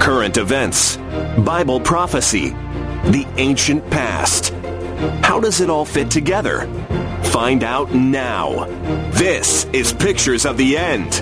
current events, Bible prophecy, the ancient past. How does it all fit together? Find out now. This is Pictures of the End.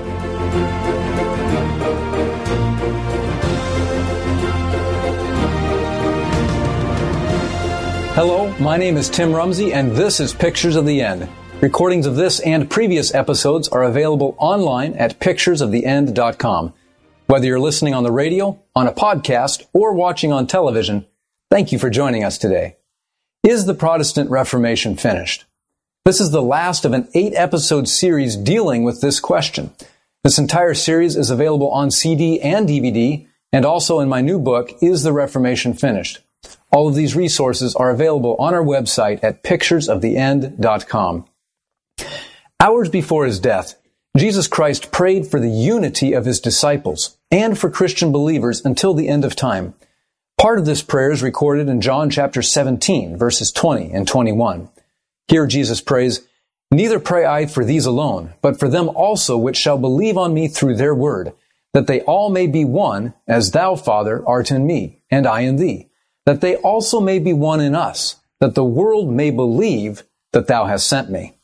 Hello, my name is Tim Rumsey, and this is Pictures of the End. Recordings of this and previous episodes are available online at picturesoftheend.com. Whether you're listening on the radio, on a podcast, or watching on television, thank you for joining us today. Is the Protestant Reformation finished? This is the last of an 8-episode series dealing with this question. This entire series is available on CD and DVD, and also in my new book, Is the Reformation Finished? All of these resources are available on our website at picturesoftheend.com. Hours before his death, Jesus Christ prayed for the unity of his disciples and for Christian believers until the end of time. Part of this prayer is recorded in John chapter 17, verses 20 and 21. Here Jesus prays, "Neither pray I for these alone, but for them also which shall believe on me through their word, that they all may be one, as thou, Father, art in me, and I in thee, that they also may be one in us, that the world may believe that thou hast sent me."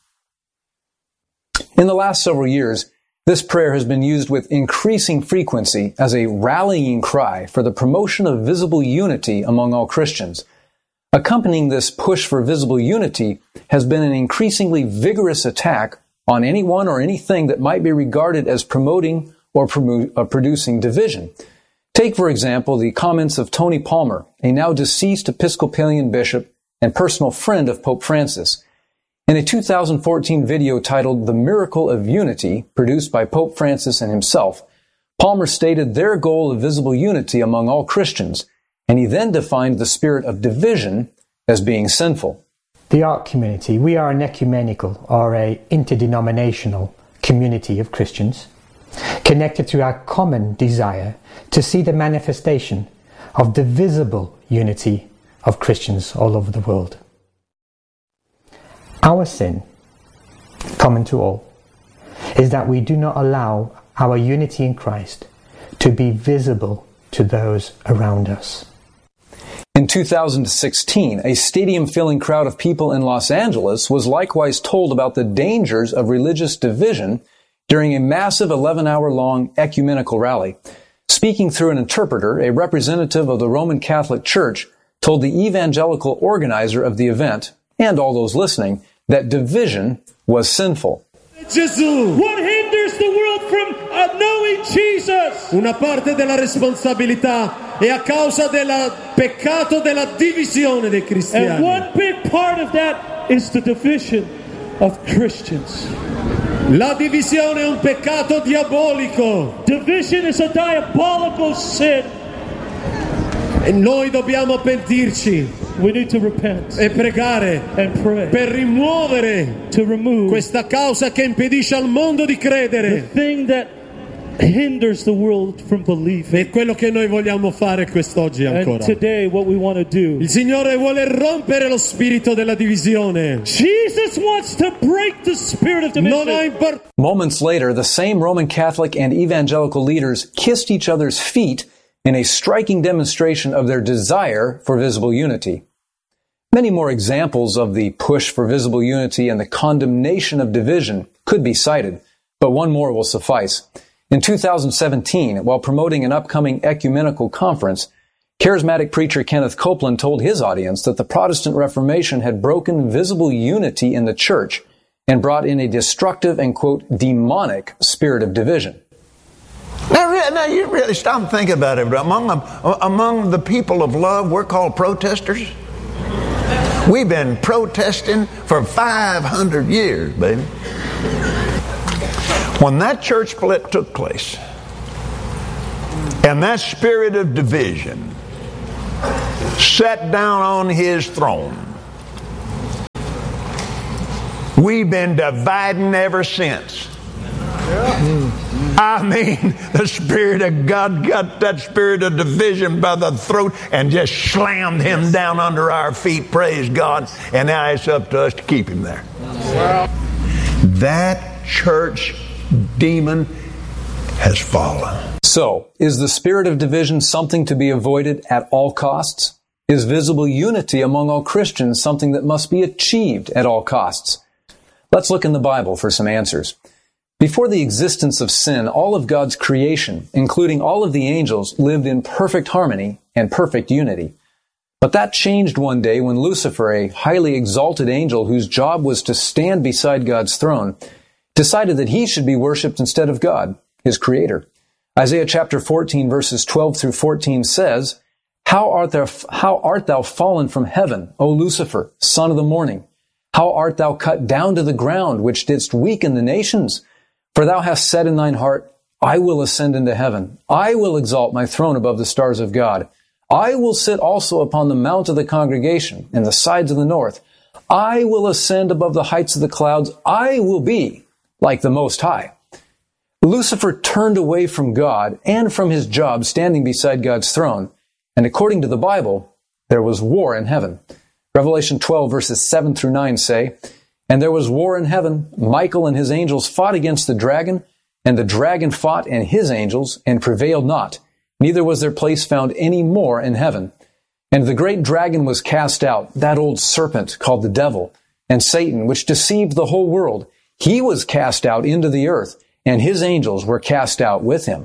In the last several years, this prayer has been used with increasing frequency as a rallying cry for the promotion of visible unity among all Christians. Accompanying this push for visible unity has been an increasingly vigorous attack on anyone or anything that might be regarded as promoting or producing division. Take, for example, the comments of Tony Palmer, a now deceased Episcopalian bishop and personal friend of Pope Francis. In a 2014 video titled The Miracle of Unity, produced by Pope Francis and himself, Palmer stated their goal of visible unity among all Christians, and he then defined the spirit of division as being sinful. The ARC community, we are an ecumenical or a interdenominational community of Christians, connected to our common desire to see the manifestation of the visible unity of Christians all over the world. Our sin, common to all, is that we do not allow our unity in Christ to be visible to those around us. In 2016, a stadium-filling crowd of people in Los Angeles was likewise told about the dangers of religious division during a massive 11-hour-long ecumenical rally. Speaking through an interpreter, a representative of the Roman Catholic Church told the evangelical organizer of the event, and all those listening, that division was sinful. Gesù. What hinders the world from knowing Jesus? Una parte della responsabilità è a causa del peccato della divisione dei cristiani. And one big part of that is the division of Christians. La divisione è un peccato diabolico. Division is a diabolical sin. E noi dobbiamo pentirci. We need to repent e pregare and pray per rimuovere questa causa che impedisce al mondo di credere. The thing that hinders the world from believing. È quello che noi vogliamo fare quest'oggi ancora. And today what we want to do. Il Signore vuole rompere lo spirito della divisione. Jesus wants to break the spirit of division. Moments later, the same Roman Catholic and evangelical leaders kissed each other's feet in a striking demonstration of their desire for visible unity. Many more examples of the push for visible unity and the condemnation of division could be cited, but one more will suffice. In 2017, while promoting an upcoming ecumenical conference, charismatic preacher Kenneth Copeland told his audience that the Protestant Reformation had broken visible unity in the church and brought in a destructive and, quote, demonic spirit of division. Now you really stop and think about it. Among the people of love, we're called protesters. We've been protesting for 500 years, baby. When that church split took place, and that spirit of division sat down on his throne, we've been dividing ever since. I mean, the Spirit of God got that spirit of division by the throat and just slammed him down under our feet, praise God. And now it's up to us to keep him there. That church demon has fallen. So, is the spirit of division something to be avoided at all costs? Is visible unity among all Christians something that must be achieved at all costs? Let's look in the Bible for some answers. Before the existence of sin, all of God's creation, including all of the angels, lived in perfect harmony and perfect unity. But that changed one day when Lucifer, a highly exalted angel whose job was to stand beside God's throne, decided that he should be worshipped instead of God, his creator. Isaiah chapter 14 verses 12 through 14 says, How art thou fallen from heaven, O Lucifer, son of the morning? How art thou cut down to the ground, which didst weaken the nations? For thou hast said in thine heart, I will ascend into heaven. I will exalt my throne above the stars of God. I will sit also upon the mount of the congregation in the sides of the north. I will ascend above the heights of the clouds. I will be like the Most High. Lucifer turned away from God and from his job standing beside God's throne. And according to the Bible, there was war in heaven. Revelation 12 verses 7 through 9 say, And there was war in heaven. Michael and his angels fought against the dragon, and the dragon fought and his angels, and prevailed not. Neither was their place found any more in heaven. And the great dragon was cast out, that old serpent called the devil, and Satan, which deceived the whole world. He was cast out into the earth, and his angels were cast out with him.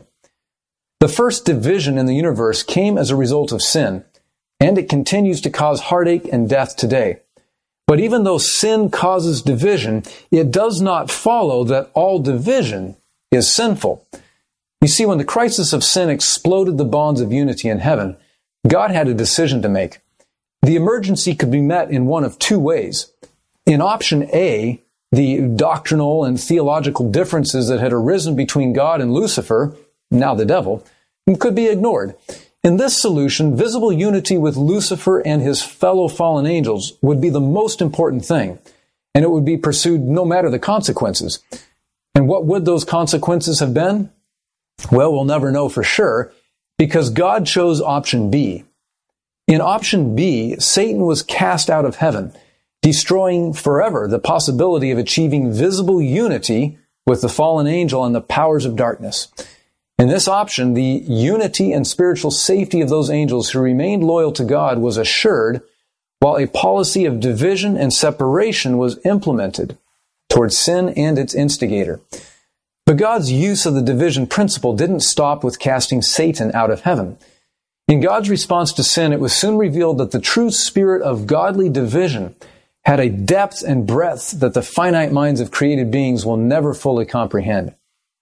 The first division in the universe came as a result of sin, and it continues to cause heartache and death today. But even though sin causes division, it does not follow that all division is sinful. You see, when the crisis of sin exploded the bonds of unity in heaven, God had a decision to make. The emergency could be met in one of two ways. In option A, the doctrinal and theological differences that had arisen between God and Lucifer, now the devil, could be ignored. In this solution, visible unity with Lucifer and his fellow fallen angels would be the most important thing, and it would be pursued no matter the consequences. And what would those consequences have been? Well, we'll never know for sure, because God chose option B. In option B, Satan was cast out of heaven, destroying forever the possibility of achieving visible unity with the fallen angel and the powers of darkness. In this option, the unity and spiritual safety of those angels who remained loyal to God was assured, while a policy of division and separation was implemented towards sin and its instigator. But God's use of the division principle didn't stop with casting Satan out of heaven. In God's response to sin, it was soon revealed that the true spirit of godly division had a depth and breadth that the finite minds of created beings will never fully comprehend.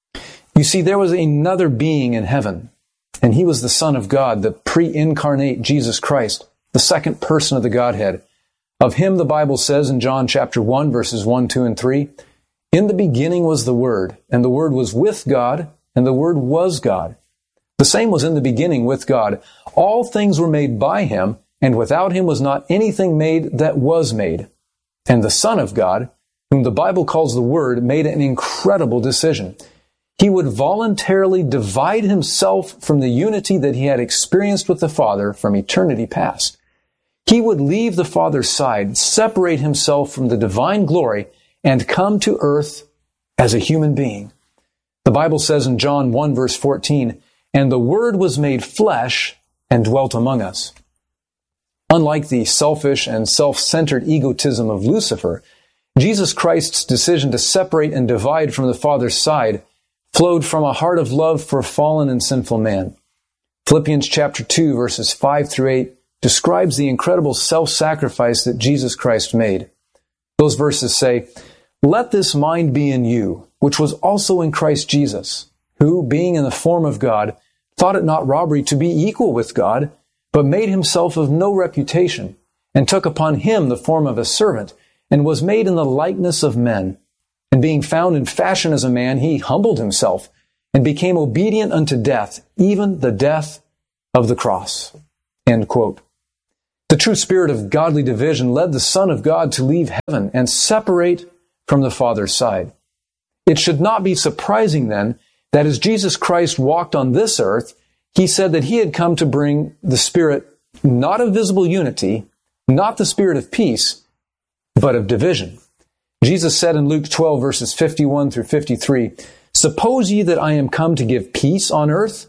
You see, there was another being in heaven, and he was the Son of God, the pre-incarnate Jesus Christ, the second person of the Godhead. Of him, the Bible says in John chapter 1, verses 1, 2, and 3, In the beginning was the Word, and the Word was with God, and the Word was God. The same was in the beginning with God. All things were made by him, and without him was not anything made that was made. And the Son of God, whom the Bible calls the Word, made an incredible decision. He would voluntarily divide himself from the unity that he had experienced with the Father from eternity past. He would leave the Father's side, separate himself from the divine glory, and come to earth as a human being. The Bible says in John 1 verse 14, And the Word was made flesh and dwelt among us. Unlike the selfish and self-centered egotism of Lucifer, Jesus Christ's decision to separate and divide from the Father's side flowed from a heart of love for fallen and sinful man. Philippians chapter 2 verses 5 through 8 describes the incredible self-sacrifice that Jesus Christ made. Those verses say, Let this mind be in you, which was also in Christ Jesus, who, being in the form of God, thought it not robbery to be equal with God, but made himself of no reputation, and took upon him the form of a servant, and was made in the likeness of men. And being found in fashion as a man, he humbled himself, and became obedient unto death, even the death of the cross. End quote. The true spirit of godly division led the Son of God to leave heaven and separate from the Father's side. It should not be surprising then that as Jesus Christ walked on this earth, he said that he had come to bring the spirit not of visible unity, not the spirit of peace, but of division. Jesus said in Luke 12 verses 51 through 53, Suppose ye that I am come to give peace on earth?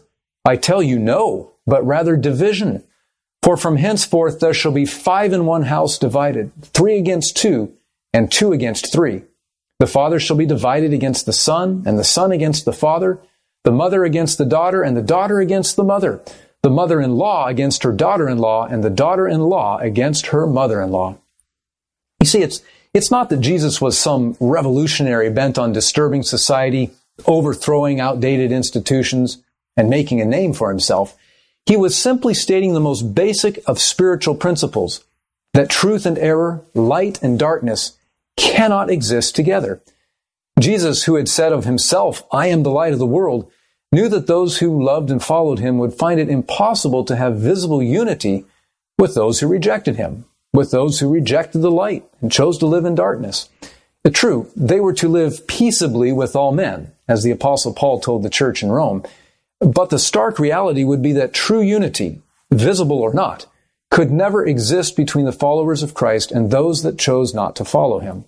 I tell you, no, but rather division. For from henceforth there shall be 5 in one house divided, 3 against 2, and 2 against 3. The father shall be divided against the son, and the son against the father, the mother against the daughter, and the daughter against the mother, the mother-in-law against her daughter-in-law, and the daughter-in-law against her mother-in-law. You see, it's not that Jesus was some revolutionary bent on disturbing society, overthrowing outdated institutions, and making a name for himself. He was simply stating the most basic of spiritual principles, that truth and error, light and darkness, cannot exist together. Jesus, who had said of himself, I am the light of the world, knew that those who loved and followed him would find it impossible to have visible unity with those who rejected him, with those who rejected the light and chose to live in darkness. True, they were to live peaceably with all men, as the Apostle Paul told the church in Rome. But the stark reality would be that true unity, visible or not, could never exist between the followers of Christ and those that chose not to follow him.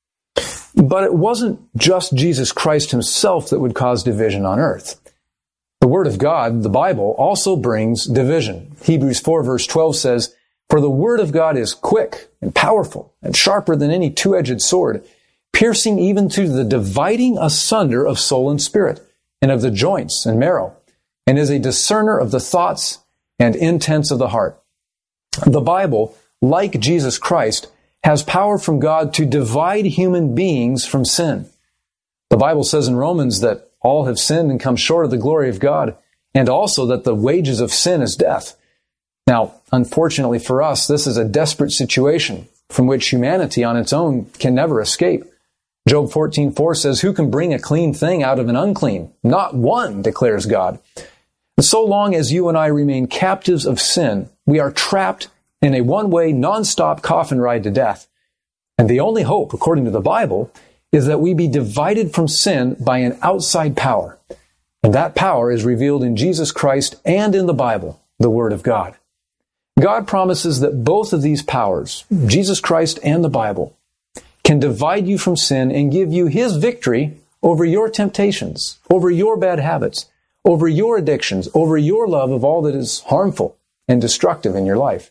But it wasn't just Jesus Christ himself that would cause division on earth. The Word of God, the Bible, also brings division. Hebrews 4 verse 12 says, For the Word of God is quick and powerful and sharper than any two-edged sword, piercing even to the dividing asunder of soul and spirit, and of the joints and marrow, and is a discerner of the thoughts and intents of the heart. The Bible, like Jesus Christ, has power from God to divide human beings from sin. The Bible says in Romans that all have sinned and come short of the glory of God, and also that the wages of sin is death. Now, unfortunately for us, this is a desperate situation from which humanity on its own can never escape. Job 14:4 says, Who can bring a clean thing out of an unclean? Not one, declares God. So long as you and I remain captives of sin, we are trapped in a one-way, non-stop coffin ride to death. And the only hope, according to the Bible, is that we be divided from sin by an outside power. And that power is revealed in Jesus Christ and in the Bible, the Word of God. God promises that both of these powers, Jesus Christ and the Bible, can divide you from sin and give you His victory over your temptations, over your bad habits, over your addictions, over your love of all that is harmful and destructive in your life.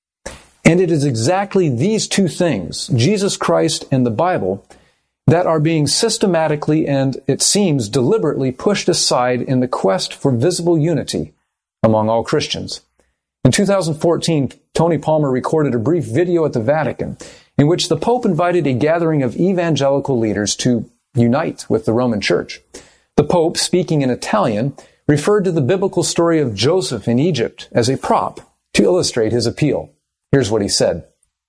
And it is exactly these two things, Jesus Christ and the Bible, that are being systematically and, it seems, deliberately pushed aside in the quest for visible unity among all Christians. In 2014, Tony Palmer recorded a brief video at the Vatican in which the Pope invited a gathering of evangelical leaders to unite with the Roman Church. The Pope, speaking in Italian, referred to the biblical story of Joseph in Egypt as a prop to illustrate his appeal. Here's what he said.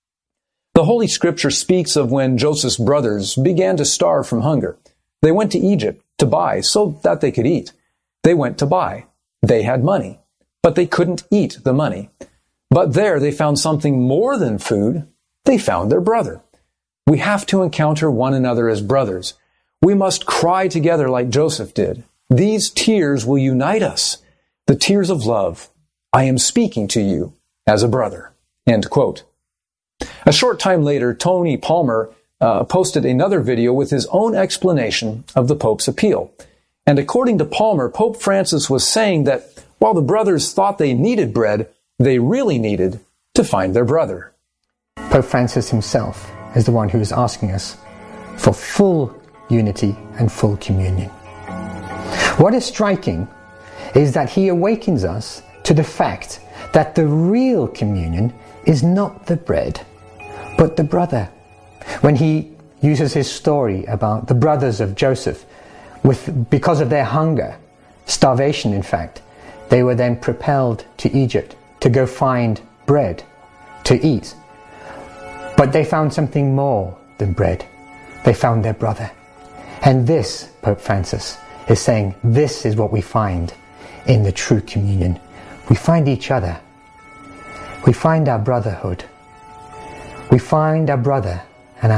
The Holy Scripture speaks of when Joseph's brothers began to starve from hunger. They went to Egypt to buy so that they could eat. They went to buy. They had money, but they couldn't eat the money. But there they found something more than food. They found their brother. We have to encounter one another as brothers. We must cry together like Joseph did. These tears will unite us. The tears of love. I am speaking to you as a brother. End quote. A short time later, Tony Palmer posted another video with his own explanation of the Pope's appeal. And according to Palmer, Pope Francis was saying that while the brothers thought they needed bread, they really needed to find their brother. Pope Francis himself is the one who is asking us for full unity and full communion. What is striking is that he awakens us to the fact that the real communion is not the bread, but the brother. When he uses his story about the brothers of Joseph, because of their hunger, starvation in fact, they were then propelled to Egypt to go find bread to eat. But they found something more than bread. They found their brother. And this, Pope Francis is saying, this is what we find in the true communion. We find each other. We find our brotherhood. We find our brother